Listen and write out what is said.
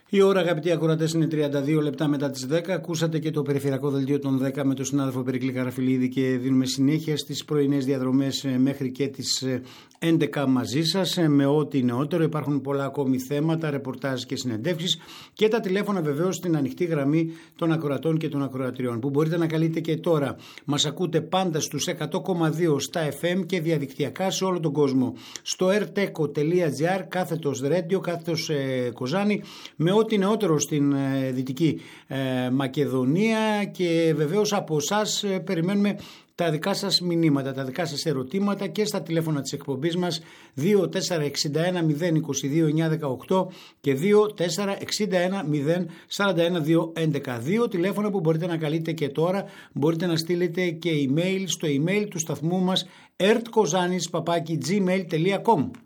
Η ώρα, αγαπητοί ακροατές, είναι 32 λεπτά μετά τις 10. Ακούσατε και το περιφερειακό δελτίο των 10 με τον συνάδελφο Περικλή Καραφιλίδη και δίνουμε συνέχεια στις πρωινές διαδρομές μέχρι και τις 11 μαζί σας με ό,τι νεότερο. Υπάρχουν πολλά ακόμη θέματα, ρεπορτάζ και συνεντεύξεις και τα τηλέφωνα βεβαίως στην ανοιχτή γραμμή των ακροατών και των ακροατριών που μπορείτε να καλείτε και τώρα. Μας ακούτε πάντα στους 100,2 στα FM και διαδικτυακά σε όλο τον κόσμο. Στο rteco.gr κάθετος radio, κάθετος Κοζάνη, με ό,τι νεότερο στην Δυτική Μακεδονία και βεβαίως από εσάς περιμένουμε τα δικά σας μηνύματα, τα δικά σας ερωτήματα και στα τηλέφωνα της εκπομπής μας 2461 022 918 και 2461 041 211. Δύο τηλέφωνα που μπορείτε να καλείτε και τώρα. Μπορείτε να στείλετε και email στο email του σταθμού μας ertkozanis@gmail.com.